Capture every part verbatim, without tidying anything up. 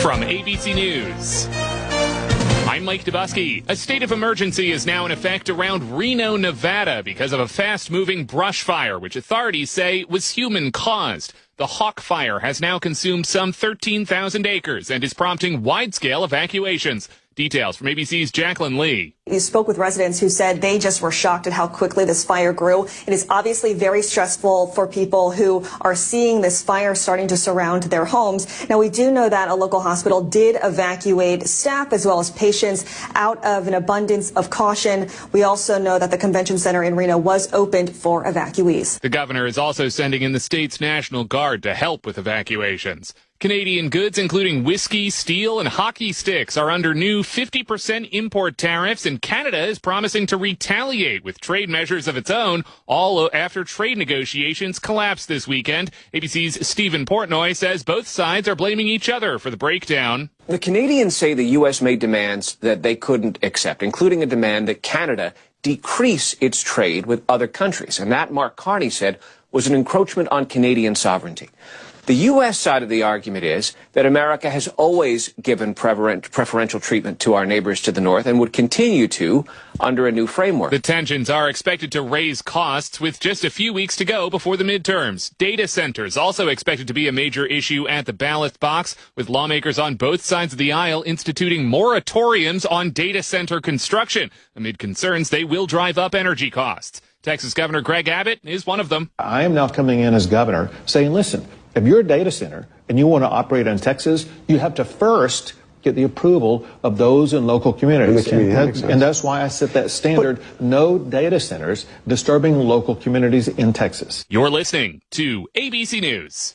From A B C News, I'm Mike Dubusky. A state of emergency is now in effect around Reno, Nevada because of a fast-moving brush fire, which authorities say was human-caused. The Hawk Fire has now consumed some thirteen thousand acres and is prompting wide-scale evacuations. Details from A B C's Jacqueline Lee. You spoke with residents who said they just were shocked at how quickly this fire grew. It is obviously very stressful for people who are seeing this fire starting to surround their homes. Now, we do know that a local hospital did evacuate staff as well as patients out of an abundance of caution. We also know that the convention center in Reno was opened for evacuees. The governor is also sending in the state's National Guard to help with evacuations. Canadian goods, including whiskey, steel, and hockey sticks, are under new fifty percent import tariffs, and Canada is promising to retaliate with trade measures of its own, all after trade negotiations collapsed this weekend. A B C's Stephen Portnoy says both sides are blaming each other for the breakdown. The Canadians say the U S made demands that they couldn't accept, including a demand that Canada decrease its trade with other countries. And that, Mark Carney said, was an encroachment on Canadian sovereignty. The U S side of the argument is that America has always given preferential treatment to our neighbors to the north and would continue to under a new framework. The tensions are expected to raise costs with just a few weeks to go before the midterms. Data centers also expected to be a major issue at the ballot box, with lawmakers on both sides of the aisle instituting moratoriums on data center construction amid concerns they will drive up energy costs. Texas Governor Greg Abbott is one of them. I am now coming in as governor saying, listen, if you're a data center and you want to operate in Texas, you have to first get the approval of those in local communities. And, and, that, and that's why I set that standard, but, no data centers disturbing local communities in Texas. You're listening to A B C News.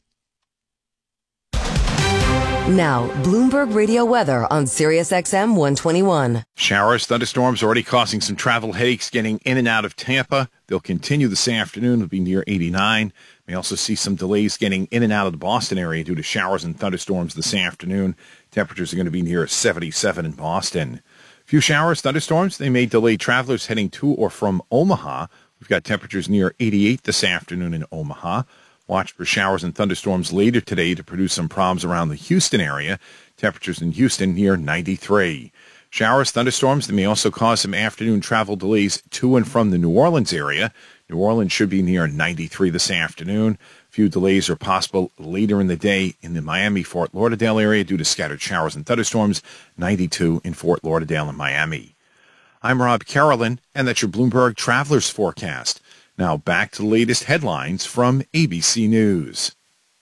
Now, Bloomberg Radio weather on Sirius X M one twenty-one. Showers, thunderstorms already causing some travel headaches getting in and out of Tampa. They'll continue this afternoon. It'll be near eighty-nine. May also see some delays getting in and out of the Boston area due to showers and thunderstorms this afternoon. Temperatures are going to be near seventy-seven in Boston. A few showers, thunderstorms. They may delay travelers heading to or from Omaha. We've got temperatures near eighty-eight this afternoon in Omaha. Watch for showers and thunderstorms later today to produce some problems around the Houston area. Temperatures in Houston near ninety-three. Showers, thunderstorms, they may also cause some afternoon travel delays to and from the New Orleans area. New Orleans should be near ninety-three this afternoon. A few delays are possible later in the day in the Miami-Fort Lauderdale area due to scattered showers and thunderstorms, ninety-two in Fort Lauderdale and Miami. I'm Rob Carolyn, and that's your Bloomberg Travelers Forecast. Now back to the latest headlines from A B C News.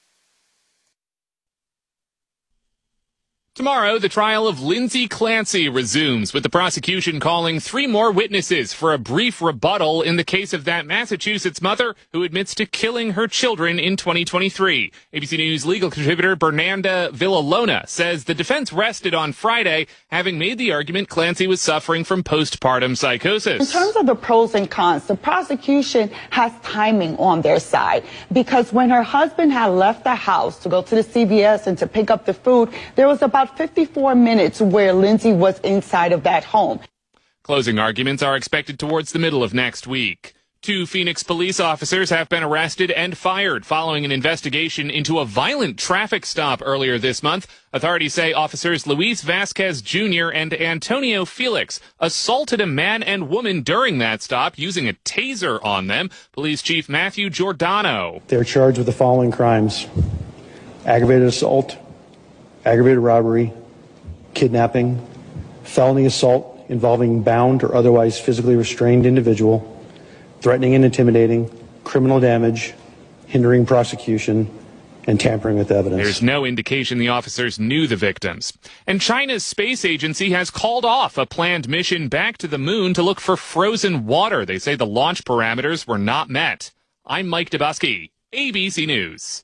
Tomorrow, the trial of Lindsay Clancy resumes, with the prosecution calling three more witnesses for a brief rebuttal in the case of that Massachusetts mother who admits to killing her children in twenty twenty-three. A B C News legal contributor Bernanda Villalona says the defense rested on Friday, having made the argument Clancy was suffering from postpartum psychosis. In terms of the pros and cons, the prosecution has timing on their side, because when her husband had left the house to go to the C V S and to pick up the food, there was about fifty-four minutes where Lindsay was inside of that home. Closing arguments are expected towards the middle of next week. Two Phoenix police officers have been arrested and fired following an investigation into a violent traffic stop earlier this month. Authorities say officers Luis Vasquez Junior and Antonio Felix assaulted a man and woman during that stop using a taser on them. Police Chief Matthew Giordano. They're charged with the following crimes: aggravated assault, aggravated robbery, kidnapping, felony assault involving bound or otherwise physically restrained individual, threatening and intimidating, criminal damage, hindering prosecution, and tampering with evidence. There's no indication the officers knew the victims. And China's space agency has called off a planned mission back to the moon to look for frozen water. They say the launch parameters were not met. I'm Mike Dubusky, A B C News.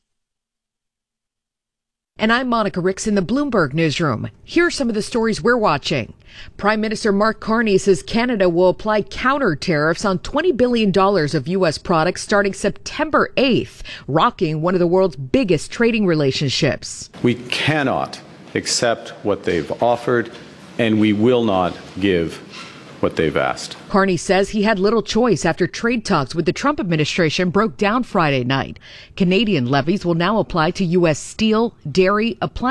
And I'm Monica Ricks in the Bloomberg Newsroom. Here are some of the stories we're watching. Prime Minister Mark Carney says Canada will apply counter tariffs on twenty billion dollars of U S products starting September eighth, rocking one of the world's biggest trading relationships. We cannot accept what they've offered, and we will not give what they've asked. Carney says he had little choice after trade talks with the Trump administration broke down Friday night. Canadian levies will now apply to U S steel, dairy, appliances,